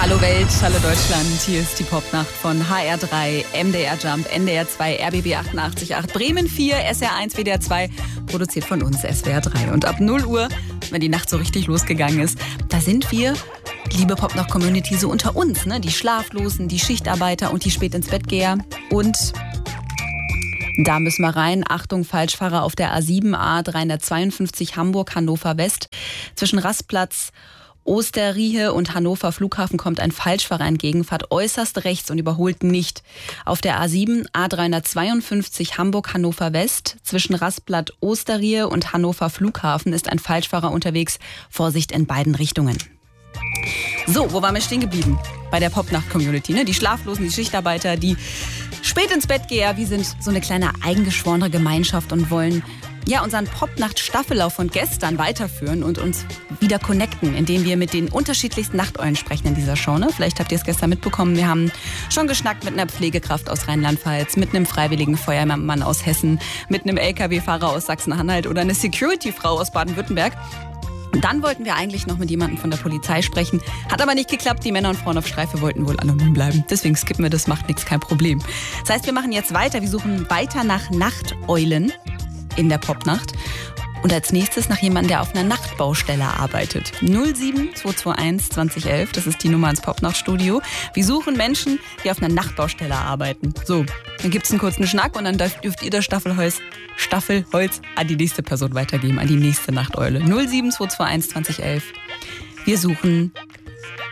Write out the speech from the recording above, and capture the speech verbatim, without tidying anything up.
Hallo Welt, hallo Deutschland, hier ist die Popnacht von H R drei, M D R Jump, N D R zwei, R B B achtundachtzig Komma acht, Bremen vier, S R eins, W D R zwei, produziert von uns, S W R drei. Und ab null Uhr, wenn die Nacht so richtig losgegangen ist, da sind wir, liebe Popnacht-Community, so unter uns, ne? Die Schlaflosen, die Schichtarbeiter und die spät ins Bett Geher. Und da müssen wir rein. Achtung, Falschfahrer auf der A sieben, A dreihundertzweiundfünfzig Hamburg, Hannover West. Zwischen Rastplatz, Osterriehe und Hannover Flughafen kommt ein Falschfahrer entgegen, fahrt äußerst rechts und überholt nicht. Auf der A sieben, A dreihundertzweiundfünfzig Hamburg, Hannover West, zwischen Rastplatz, Osterriehe und Hannover Flughafen ist ein Falschfahrer unterwegs. Vorsicht in beiden Richtungen. So, wo waren wir stehen geblieben? Bei der Popnacht-Community, ne? Die Schlaflosen, die Schichtarbeiter, die spät ins Bett Geher, wir sind so eine kleine eingeschworene Gemeinschaft und wollen ja unseren Popnacht-Staffellauf von gestern weiterführen und uns wieder connecten, indem wir mit den unterschiedlichsten Nachteulen sprechen in dieser Show. Ne? Vielleicht habt ihr es gestern mitbekommen, wir haben schon geschnackt mit einer Pflegekraft aus Rheinland-Pfalz, mit einem freiwilligen Feuerwehrmann aus Hessen, mit einem L K W-Fahrer aus Sachsen-Anhalt oder einer Security-Frau aus Baden-Württemberg. Dann wollten wir eigentlich noch mit jemandem von der Polizei sprechen. Hat aber nicht geklappt. Die Männer und Frauen auf Streife wollten wohl anonym bleiben. Deswegen skippen wir das, macht nichts, kein Problem. Das heißt, wir machen jetzt weiter. Wir suchen weiter nach Nachteulen in der Popnacht. Und als nächstes nach jemandem, der auf einer Nachtbaustelle arbeitet. null sieben zwei zwei eins zwanzig elf, das ist die Nummer ins Popnachtstudio. Wir suchen Menschen, die auf einer Nachtbaustelle arbeiten. So, dann gibt's einen kurzen Schnack und dann dürft ihr das Staffelholz, Staffelholz an die nächste Person weitergeben, an die nächste Nachteule. null sieben zwei zwei eins zwanzig elf. Wir suchen